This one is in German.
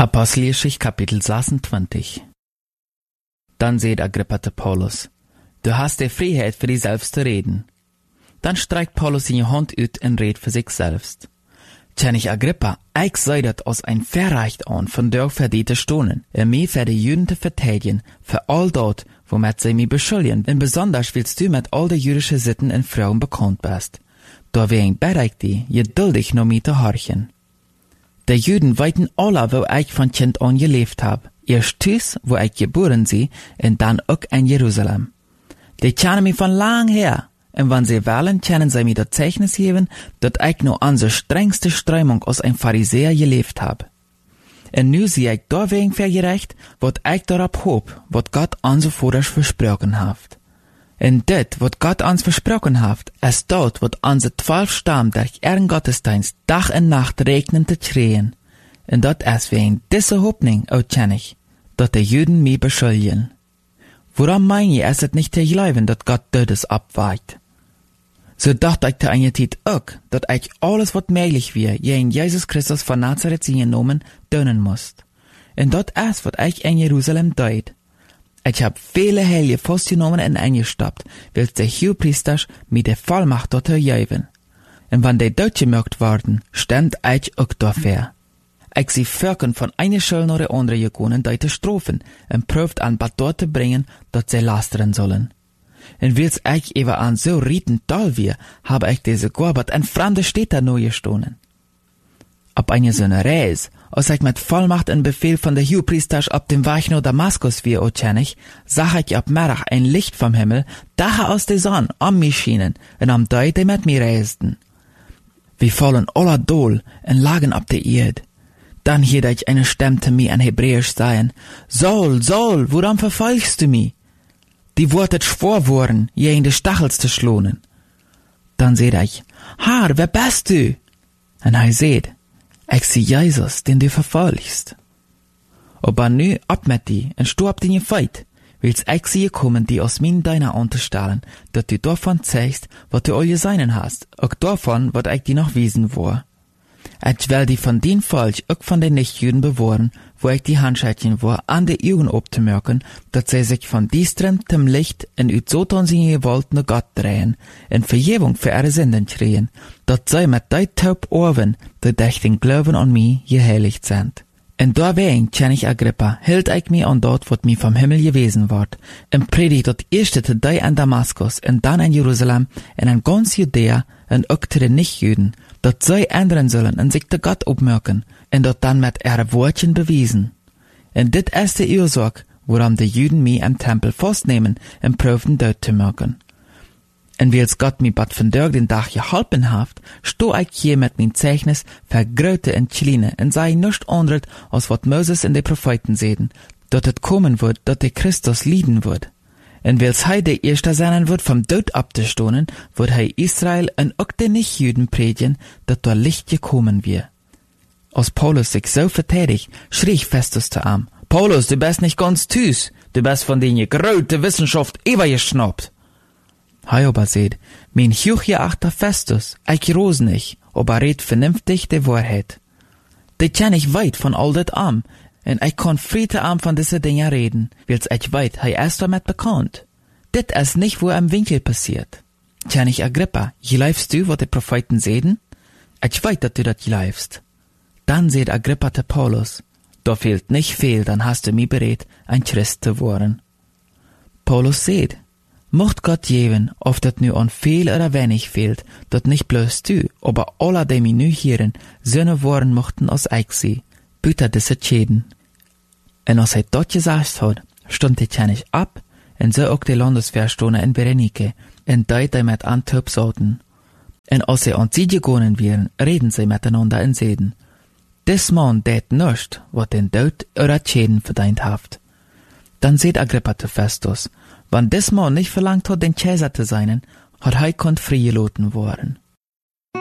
Apostelgeschichte Kapitel 26. Dann seht Agrippa zu Paulus: Du hast die Freiheit für dich selbst zu reden. Dann streckt Paulus seine Hand uit en redt für sich selbst. König Agrippa, ich sei dat als ein Verrecht an von der verdiente Stonen, mir für die Juden zu verteidigen, für all dort, womit sie mich beschuldigen, und besonders willst du mit all die jüdischen Sitten und Frauen bekannt bist. Da wegen bereit die, geduldig noch mir zu horchen. Die Juden weiten alle, wo ich von Kind an gelebt hab. Erst Tüß, wo ich geboren sie, und dann auch in Jerusalem. Die kennen mich von lang her, und wenn sie wollen, können sie mir das Zeichnis geben, dass ich nur an der strengste Strömung als ein Pharisäer gelebt hab. Und nu sehe ich da wegen vergerecht, wat ich darauf hob, wat Gott uns zuvor versprochen hat. Und dit, wat Gott uns versprochen hat, ist dort, wat unsere 12 Stamm durch ihren Gottesdienst Tag und Nacht regnen zu schreien. Und dat ist wegen dieser Hoffnung, o König, dat die Juden mich beschuldigen. Woran mein je, ist es nicht zu glauben, dat Gott Tödes abweicht? So dacht ich zu einer Zeit auch, dat ich alles, wat möglich wäre, gegen Jesus Christus von Nazareth genommen, tun muss. Und dat ist, wat ich in Jerusalem deut. Ich hab viele Heilige festgenommen und eingestoppt, weil die Hohepriesters mir die Vollmacht dort geben. Und wenn die dort gemerkt worden, stand ich auch dafür. Ich sie Völkern von einer Schule nach der anderen gegangen, die zu strafen, und prüft an Bad dort zu bringen, dass sie lastern sollen. Und weil's ich eben an so rieten toll wir, habe ich diese Gorbert in fremde Städte neu gestohlen. Ab einer so einer Reise, als ich mit Vollmacht und Befehl von der Hohepriesters ab dem Weg nach Damaskus wie, o König, sah ich ab Mittag ein Licht vom Himmel, daher aus der Sonne, um mich schienen, und am Deut, die mit mir reisten. Wir fallen aller Dol und lagen ab der Erde. Dann hielt ich eine Stimme zu mir in Hebräisch sagen: Saul, Saul, warum verfolgst du mich? Die wortet schwor worden, gegen die Stachels zu schlonen. Dann seht ich: Herr, wer bist du? Und er seht: Ich sie Jesus, den du verfolgst. Aber nu ab mit die, und stopp den Feit, willst ich sie kommen, die aus mir deiner unterstellen, dass du davon zeigst, was du all geseinen hast, auch davon, was ich dir noch wiesen war. Ich will die von den Volk, auch von den Nichtjuden bewahren, wo ich die Handschaltchen war, an die Augen abzumerken, dass sie sich von diestren zum Licht und ut so tun sie gewollt nur Gott drehen, und Vergebung für ihre Sünden kriegen, dass sie mit dei taub Ohren, die durch den Glauben an mich geheiligt sind. Und deswegen, König Agrippa, hielt ich mich an dort, was mir vom Himmel gewesen ward, und predigt das erste zu dei in Damaskus, und dann in Jerusalem, und in ganz Judäa, und auch zu den Nichtjuden, dass sie ändern sollen und sich zu Gott aufmerken, und dort dann mit ihren Wortchen bewiesen. Und dit ist die Ursache, warum die Juden mich im Tempel festnehmen und prüfen dort zu merken. Und weil's Gott mir bad von der den Tag geholfen hat, sto ich hier mit mein Zeichnis für Gröte und Kleine und sei nicht anderes, als wat Moses und die Propheten sehen, dass es kommen wird, dass der Christus leiden wird. Und weil's hei der Erste sein wird, vom Tod abzustohnen, wird hei Israel und auch den Nichtjuden predigen, dass da Licht gekommen wird. Als Paulus sich so verteidigt, schrie Festus zu ihm: Paulus, du bist nicht ganz tüß, du bist von den gegröte Wissenschaft übergeschnappt. Hei aber seht, mein hochgeachter Festus, ich ros nicht, aber red vernünftig die Wahrheit. Die kenn ich weit von all dat am, und ich kann friede am von diese Dinge reden, weil's ich weit, hei erst damit bekannt. Dit ist nicht, wo im Winkel passiert. König Agrippa, glaubst du, was die Propheten sehen? Ich weit, dass du dat glaubst. Dann seht Agrippa zu Paulus: Da fehlt nicht viel, dann hast du mich bereit, ein Christ zu werden. Paulus seht: Mocht Gott geben, ob dat nu an viel oder wenig fehlt, dat nicht bloß du, aber alle, die mich nu hören, Söhne worden mochten als ich sie, bitte diese Schäden. Und als er dort gesagt hat, stund die König ab, und so auch die Landeswehrstoner in Berenike, und die mit Antwerp sollten. Und als sie an sie gegangen wären, reden sie miteinander in Seden. Des Mann tät nicht, was den Tod oder Schäden verdient haft. Dann seht Agrippa zu Festus: Wenn des Mann nicht verlangt hat, den Kaiser zu sein, hat er konnt freigelassen worden.